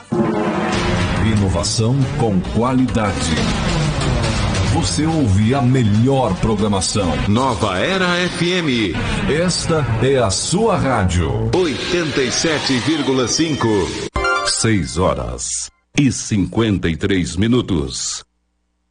Inovação com qualidade. Você ouve a melhor programação. Nova Era FM. Esta é a sua rádio. 87,5. 6 horas e 53 minutos.